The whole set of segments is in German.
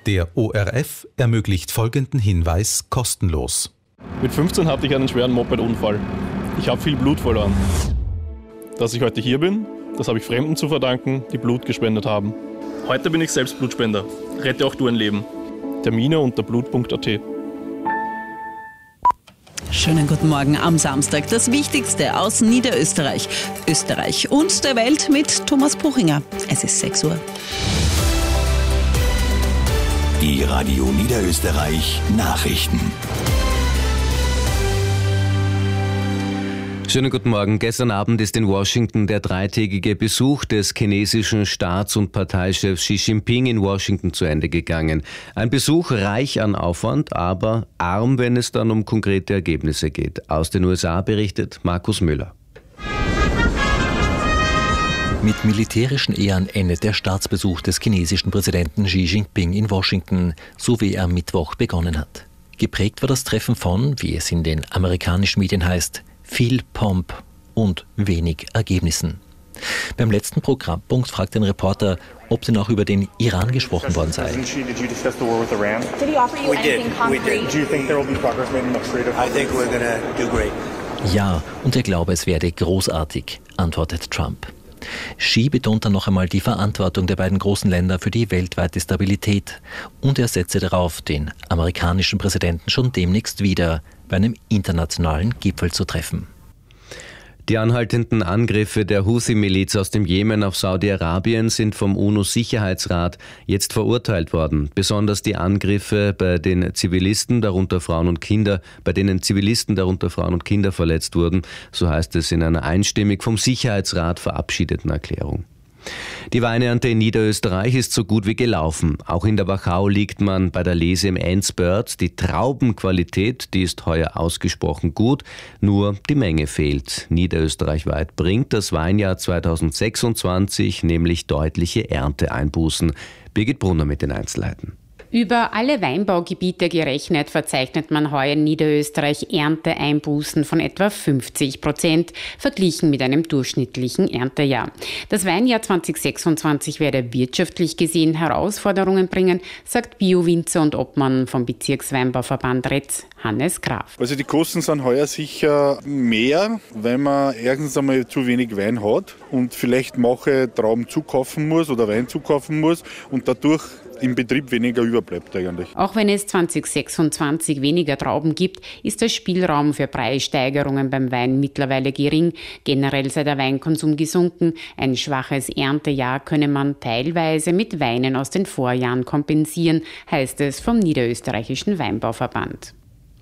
Der ORF ermöglicht folgenden Hinweis kostenlos. Mit 15 hatte ich einen schweren Moped-Unfall. Ich habe viel Blut verloren. Dass ich heute hier bin, das habe ich Fremden zu verdanken, die Blut gespendet haben. Heute bin ich selbst Blutspender. Rette auch du ein Leben. Termine unter blut.at. Schönen guten Morgen am Samstag. Das Wichtigste aus Niederösterreich, Österreich und der Welt mit Thomas Buchinger. Es ist 6 Uhr. Die Radio Niederösterreich Nachrichten. Schönen guten Morgen. Gestern Abend ist in Washington der dreitägige Besuch des chinesischen Staats- und Parteichefs Xi Jinping in Washington zu Ende gegangen. Ein Besuch reich an Aufwand, aber arm, wenn es dann um konkrete Ergebnisse geht. Aus den USA berichtet Markus Müller. Mit militärischen Ehren endet der Staatsbesuch des chinesischen Präsidenten Xi Jinping in Washington, so wie er am Mittwoch begonnen hat. Geprägt war das Treffen von, wie es in den amerikanischen Medien heißt, viel Pomp und wenig Ergebnissen. Beim letzten Programmpunkt fragt ein Reporter, ob denn auch über den Iran gesprochen worden sei. Ja, und er glaube, es werde großartig, antwortet Trump. Xi betont dann noch einmal die Verantwortung der beiden großen Länder für die weltweite Stabilität und er setze darauf, den amerikanischen Präsidenten schon demnächst wieder bei einem internationalen Gipfel zu treffen. Die anhaltenden Angriffe der Houthi-Miliz aus dem Jemen auf Saudi-Arabien sind vom UNO-Sicherheitsrat jetzt verurteilt worden. Besonders die Angriffe bei denen Zivilisten, darunter Frauen und Kinder verletzt wurden, so heißt es in einer einstimmig vom Sicherheitsrat verabschiedeten Erklärung. Die Weinernte in Niederösterreich ist so gut wie gelaufen. Auch in der Wachau liegt man bei der Lese im Endspurt. Die Traubenqualität, die ist heuer ausgesprochen gut, nur die Menge fehlt. Niederösterreichweit bringt das Weinjahr 2026 nämlich deutliche Ernteeinbußen. Birgit Brunner mit den Einzelheiten. Über alle Weinbaugebiete gerechnet verzeichnet man heuer in Niederösterreich Ernteeinbußen von etwa 50%, verglichen mit einem durchschnittlichen Erntejahr. Das Weinjahr 2026 werde wirtschaftlich gesehen Herausforderungen bringen, sagt Bio-Winzer und Obmann vom Bezirksweinbauverband Retz, Hannes Graf. Also die Kosten sind heuer sicher mehr, weil man erstens einmal zu wenig Wein hat und vielleicht manche Trauben zukaufen muss oder Wein zukaufen muss und dadurch im Betrieb weniger überbleibt eigentlich. Auch wenn es 2026 weniger Trauben gibt, ist der Spielraum für Preissteigerungen beim Wein mittlerweile gering. Generell sei der Weinkonsum gesunken. Ein schwaches Erntejahr könne man teilweise mit Weinen aus den Vorjahren kompensieren, heißt es vom Niederösterreichischen Weinbauverband.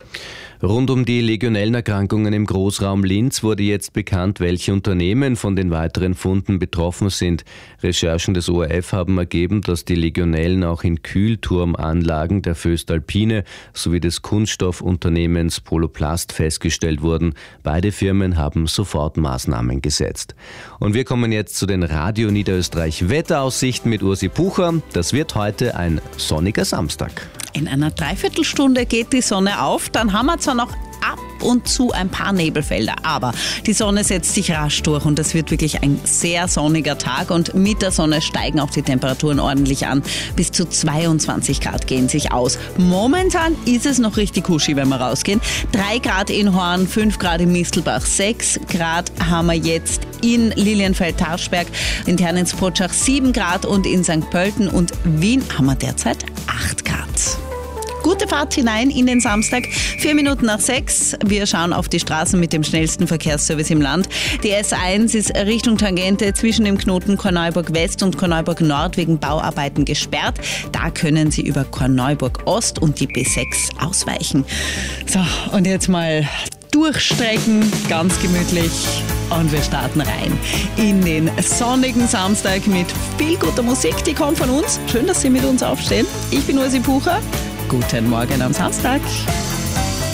Rund um die Legionellenerkrankungen im Großraum Linz wurde jetzt bekannt, welche Unternehmen von den weiteren Funden betroffen sind. Recherchen des ORF haben ergeben, dass die Legionellen auch in Kühlturmanlagen der Voestalpine sowie des Kunststoffunternehmens Poloplast festgestellt wurden. Beide Firmen haben sofort Maßnahmen gesetzt. Und wir kommen jetzt zu den Radio Niederösterreich Wetteraussichten mit Ursi Pucher. Das wird heute ein sonniger Samstag. In einer Dreiviertelstunde geht die Sonne auf, dann haben wir zwar noch ab und zu ein paar Nebelfelder, aber die Sonne setzt sich rasch durch und es wird wirklich ein sehr sonniger Tag und mit der Sonne steigen auch die Temperaturen ordentlich an. Bis zu 22 Grad gehen sich aus. Momentan ist es noch richtig huschi, wenn wir rausgehen. 3 Grad in Horn, 5 Grad in Mistelbach, 6 Grad haben wir jetzt in Lilienfeld-Tarschberg, in Ternitz-Potschach 7 Grad und in St. Pölten und Wien haben wir derzeit 8 Grad. Gute Fahrt hinein in den Samstag, 4 Minuten nach 6. Wir schauen auf die Straßen mit dem schnellsten Verkehrsservice im Land. Die S1 ist Richtung Tangente zwischen dem Knoten Korneuburg West und Korneuburg Nord wegen Bauarbeiten gesperrt. Da können Sie über Korneuburg Ost und die B6 ausweichen. So, und jetzt mal durchstrecken, ganz gemütlich. Und wir starten rein in den sonnigen Samstag mit viel guter Musik. Die kommt von uns. Schön, dass Sie mit uns aufstehen. Ich bin Ursi Pucher. Guten Morgen am Samstag.